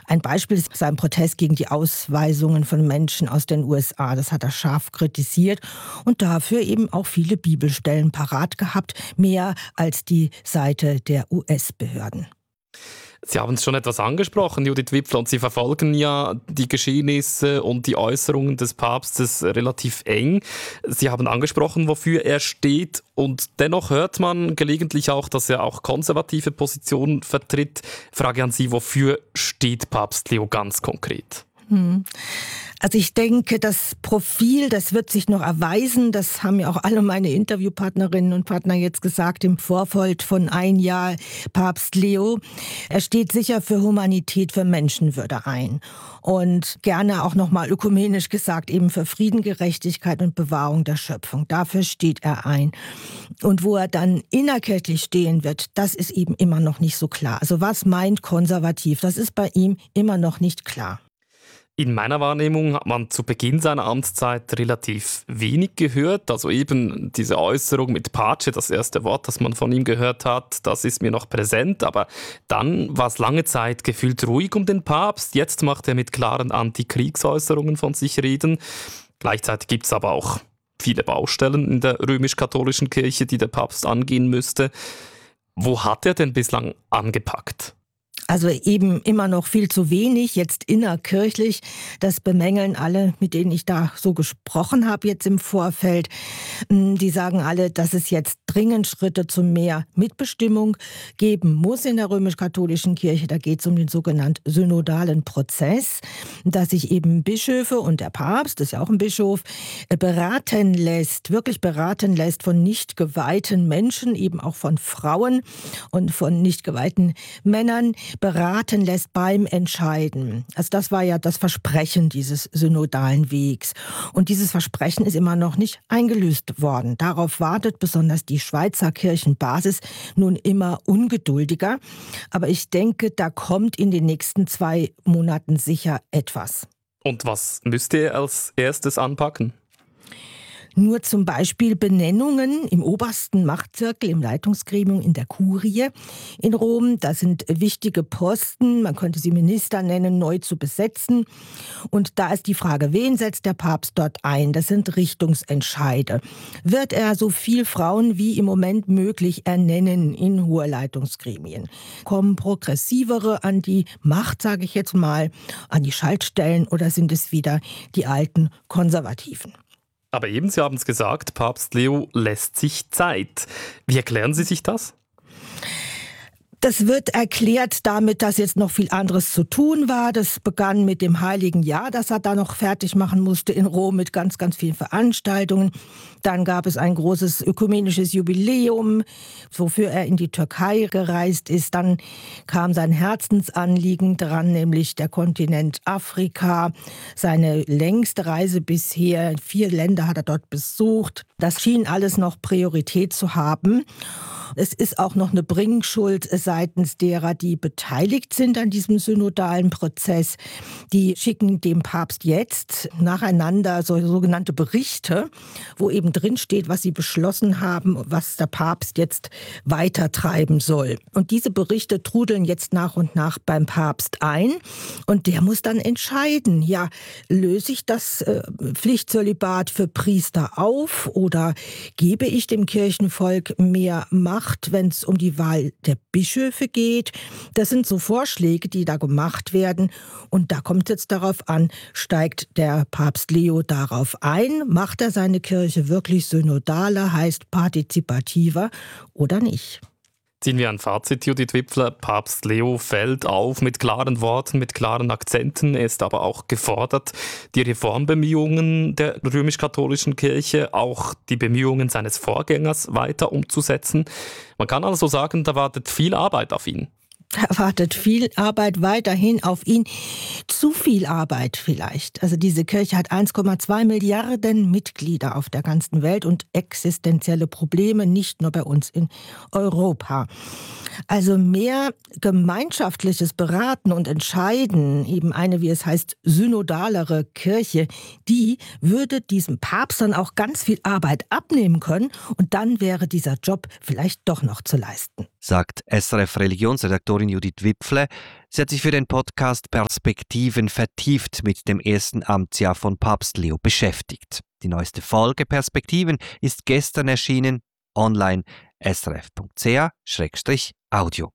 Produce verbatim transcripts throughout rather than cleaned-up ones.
Ein Beispiel ist sein Protest gegen die Ausweisungen von Menschen aus den U S A. Das hat er scharf kritisiert und dafür eben auch viele Bibelstellen parat gehabt, mehr als die Seite der U S-Behörden. Sie haben es schon etwas angesprochen, Judith Wipfler, und Sie verfolgen ja die Geschehnisse und die Äußerungen des Papstes relativ eng. Sie haben angesprochen, wofür er steht, und dennoch hört man gelegentlich auch, dass er auch konservative Positionen vertritt. Frage an Sie, wofür steht Papst Leo ganz konkret? Hm. Also ich denke, das Profil, das wird sich noch erweisen. Das haben ja auch alle meine Interviewpartnerinnen und Partner jetzt gesagt im Vorfeld von ein Jahr Papst Leo. Er steht sicher für Humanität, für Menschenwürde ein. Und gerne auch nochmal ökumenisch gesagt, eben für Frieden, Gerechtigkeit und Bewahrung der Schöpfung. Dafür steht er ein. Und wo er dann innerkirchlich stehen wird, das ist eben immer noch nicht so klar. Also was meint konservativ? Das ist bei ihm immer noch nicht klar. In meiner Wahrnehmung hat man zu Beginn seiner Amtszeit relativ wenig gehört. Also eben diese Äußerung mit Pace, das erste Wort, das man von ihm gehört hat, das ist mir noch präsent. Aber dann war es lange Zeit gefühlt ruhig um den Papst. Jetzt macht er mit klaren Antikriegsäußerungen von sich reden. Gleichzeitig gibt es aber auch viele Baustellen in der römisch-katholischen Kirche, die der Papst angehen müsste. Wo hat er denn bislang angepackt? Also eben immer noch viel zu wenig, jetzt innerkirchlich. Das bemängeln alle, mit denen ich da so gesprochen habe jetzt im Vorfeld. Die sagen alle, dass es jetzt dringend Schritte zu mehr Mitbestimmung geben muss in der römisch-katholischen Kirche. Da geht es um den sogenannten synodalen Prozess, dass sich eben Bischöfe und der Papst, das ist ja auch ein Bischof, beraten lässt, wirklich beraten lässt von nicht geweihten Menschen, eben auch von Frauen und von nicht geweihten Männern, beraten lässt beim Entscheiden. Also das war ja das Versprechen dieses synodalen Wegs. Und dieses Versprechen ist immer noch nicht eingelöst worden. Darauf wartet besonders die Schweizer Kirchenbasis nun immer ungeduldiger. Aber ich denke, da kommt in den nächsten zwei Monaten sicher etwas. Und was müsste er als erstes anpacken? Nur zum Beispiel Benennungen im obersten Machtzirkel, im Leitungsgremium in der Kurie in Rom. Das sind wichtige Posten, man könnte sie Minister nennen, neu zu besetzen. Und da ist die Frage, wen setzt der Papst dort ein? Das sind Richtungsentscheide. Wird er so viel Frauen wie im Moment möglich ernennen in hohe Leitungsgremien? Kommen Progressivere an die Macht, sage ich jetzt mal, an die Schaltstellen, oder sind es wieder die alten Konservativen? Aber eben, Sie haben es gesagt, Papst Leo lässt sich Zeit. Wie erklären Sie sich das? Das wird erklärt damit, dass jetzt noch viel anderes zu tun war. Das begann mit dem Heiligen Jahr, das er da noch fertig machen musste in Rom mit ganz, ganz vielen Veranstaltungen. Dann gab es ein großes ökumenisches Jubiläum, wofür er in die Türkei gereist ist. Dann kam sein Herzensanliegen dran, nämlich der Kontinent Afrika. Seine längste Reise bisher, vier Länder hat er dort besucht. Das schien alles noch Priorität zu haben. Es ist auch noch eine Bringschuld seitens derer, die beteiligt sind an diesem synodalen Prozess. Die schicken dem Papst jetzt nacheinander so sogenannte Berichte, wo eben drin steht, was sie beschlossen haben, was der Papst jetzt weitertreiben soll. Und diese Berichte trudeln jetzt nach und nach beim Papst ein. Und der muss dann entscheiden, ja, löse ich das äh, Pflichtzölibat für Priester auf oder gebe ich dem Kirchenvolk mehr Macht, wenn es um die Wahl der Bischöfe geht. Das sind so Vorschläge, die da gemacht werden. Und da kommt es jetzt darauf an, steigt der Papst Leo darauf ein? Macht er seine Kirche wirklich synodaler, heißt partizipativer oder nicht? Ziehen wir ein Fazit, Judith Wipfler. Papst Leo fällt auf mit klaren Worten, mit klaren Akzenten. Er ist aber auch gefordert, die Reformbemühungen der römisch-katholischen Kirche, auch die Bemühungen seines Vorgängers weiter umzusetzen. Man kann also sagen, da wartet viel Arbeit auf ihn. Da wartet viel Arbeit weiterhin auf ihn. Zu viel Arbeit vielleicht. Also diese Kirche hat eins Komma zwei Milliarden Mitglieder auf der ganzen Welt und existenzielle Probleme, nicht nur bei uns in Europa. Also mehr gemeinschaftliches Beraten und Entscheiden, eben eine, wie es heißt, synodalere Kirche, die würde diesem Papst dann auch ganz viel Arbeit abnehmen können und dann wäre dieser Job vielleicht doch noch zu leisten. Sagt S R F-Religionsredaktorin Judith Wipfle. Sie hat sich für den Podcast Perspektiven vertieft mit dem ersten Amtsjahr von Papst Leo beschäftigt. Die neueste Folge Perspektiven ist gestern erschienen, online s r f punkt c h slash audio.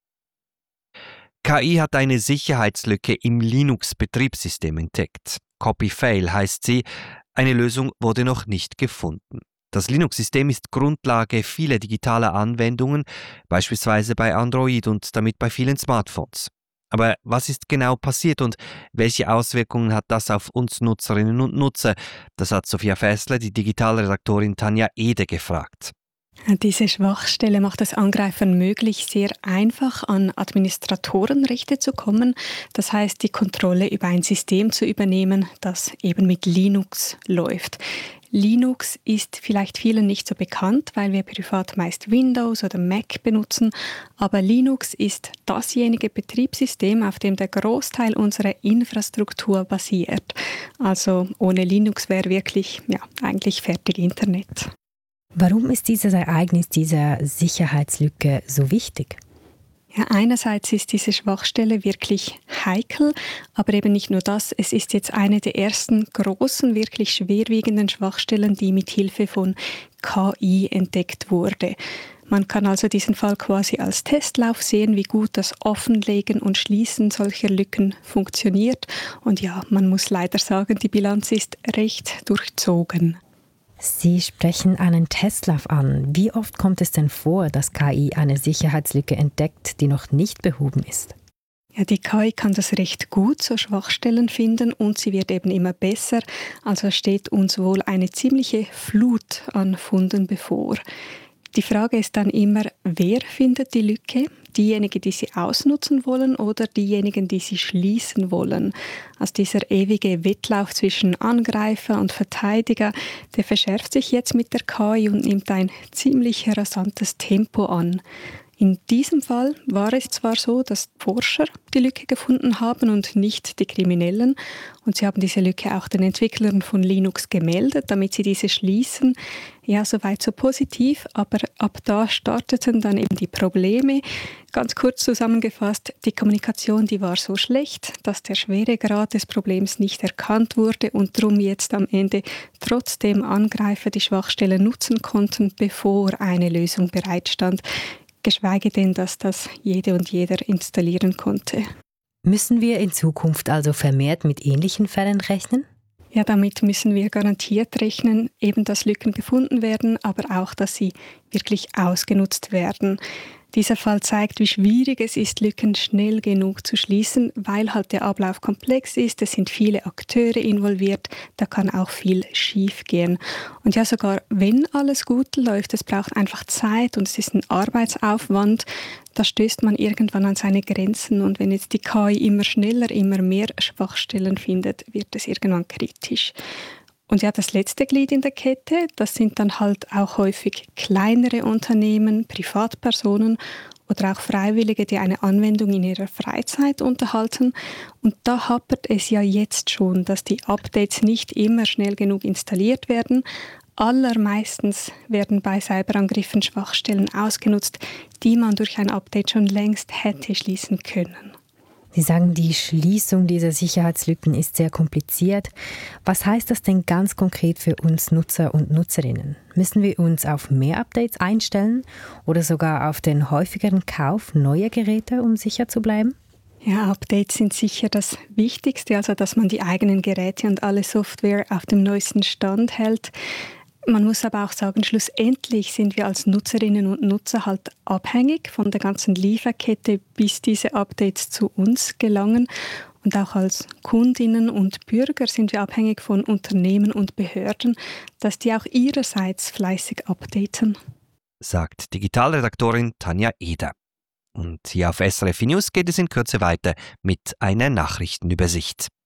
K I hat eine Sicherheitslücke im Linux-Betriebssystem entdeckt. Copy-Fail heißt sie. Eine Lösung wurde noch nicht gefunden. Das Linux-System ist Grundlage vieler digitaler Anwendungen, beispielsweise bei Android und damit bei vielen Smartphones. Aber was ist genau passiert und welche Auswirkungen hat das auf uns Nutzerinnen und Nutzer? Das hat Sophia Fässler, die Digitalredaktorin Tanja Ede, gefragt. Diese Schwachstelle macht es Angreifern möglich, sehr einfach an Administratorenrechte zu kommen. Das heißt, die Kontrolle über ein System zu übernehmen, das eben mit Linux läuft. Linux ist vielleicht vielen nicht so bekannt, weil wir privat meist Windows oder Mac benutzen. Aber Linux ist dasjenige Betriebssystem, auf dem der Großteil unserer Infrastruktur basiert. Also ohne Linux wäre wirklich, ja, eigentlich fertig Internet. Warum ist dieses Ereignis, diese Sicherheitslücke so wichtig? Ja, einerseits ist diese Schwachstelle wirklich heikel, aber eben nicht nur das. Es ist jetzt eine der ersten großen, wirklich schwerwiegenden Schwachstellen, die mit Hilfe von K I entdeckt wurde. Man kann also diesen Fall quasi als Testlauf sehen, wie gut das Offenlegen und Schließen solcher Lücken funktioniert. Und ja, man muss leider sagen, die Bilanz ist recht durchzogen. Sie sprechen einen Testlauf an. Wie oft kommt es denn vor, dass K I eine Sicherheitslücke entdeckt, die noch nicht behoben ist? Ja, die K I kann das recht gut, so Schwachstellen finden, und sie wird eben immer besser. Also steht uns wohl eine ziemliche Flut an Funden bevor. Die Frage ist dann immer, wer findet die Lücke? Diejenigen, die sie ausnutzen wollen oder diejenigen, die sie schließen wollen. Also dieser ewige Wettlauf zwischen Angreifer und Verteidiger, der verschärft sich jetzt mit der K I und nimmt ein ziemlich rasantes Tempo an. In diesem Fall war es zwar so, dass Forscher die Lücke gefunden haben und nicht die Kriminellen. Und sie haben diese Lücke auch den Entwicklern von Linux gemeldet, damit sie diese schließen. Ja, soweit so positiv, aber ab da starteten dann eben die Probleme. Ganz kurz zusammengefasst, die Kommunikation, die war so schlecht, dass der Schweregrad des Problems nicht erkannt wurde und darum jetzt am Ende trotzdem Angreifer die Schwachstelle nutzen konnten, bevor eine Lösung bereitstand. Geschweige denn, dass das jede und jeder installieren konnte. Müssen wir in Zukunft also vermehrt mit ähnlichen Fällen rechnen? Ja, damit müssen wir garantiert rechnen, eben dass Lücken gefunden werden, aber auch, dass sie wirklich ausgenutzt werden. Dieser Fall zeigt, wie schwierig es ist, Lücken schnell genug zu schließen, weil halt der Ablauf komplex ist, es sind viele Akteure involviert, da kann auch viel schief gehen. Und ja, sogar wenn alles gut läuft, es braucht einfach Zeit und es ist ein Arbeitsaufwand, da stößt man irgendwann an seine Grenzen. Und wenn jetzt die K I immer schneller, immer mehr Schwachstellen findet, wird es irgendwann kritisch. Und ja, das letzte Glied in der Kette, das sind dann halt auch häufig kleinere Unternehmen, Privatpersonen oder auch Freiwillige, die eine Anwendung in ihrer Freizeit unterhalten. Und da hapert es ja jetzt schon, dass die Updates nicht immer schnell genug installiert werden. Allermeistens werden bei Cyberangriffen Schwachstellen ausgenutzt, die man durch ein Update schon längst hätte schließen können. Sie sagen, die Schließung dieser Sicherheitslücken ist sehr kompliziert. Was heißt das denn ganz konkret für uns Nutzer und Nutzerinnen? Müssen wir uns auf mehr Updates einstellen oder sogar auf den häufigeren Kauf neuer Geräte, um sicher zu bleiben? Ja, Updates sind sicher das Wichtigste, also dass man die eigenen Geräte und alle Software auf dem neuesten Stand hält. Man muss aber auch sagen, schlussendlich sind wir als Nutzerinnen und Nutzer halt abhängig von der ganzen Lieferkette, bis diese Updates zu uns gelangen. Und auch als Kundinnen und Bürger sind wir abhängig von Unternehmen und Behörden, dass die auch ihrerseits fleißig updaten. Sagt Digitalredaktorin Tanja Eder. Und hier auf S R F News geht es in Kürze weiter mit einer Nachrichtenübersicht.